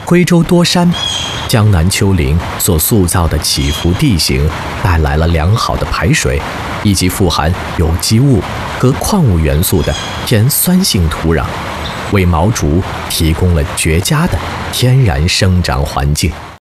徽州多山、江南丘陵所塑造的起伏地形，带来了良好的排水，以及富含有机物和矿物元素的偏酸性土壤，为毛竹提供了绝佳的天然生长环境。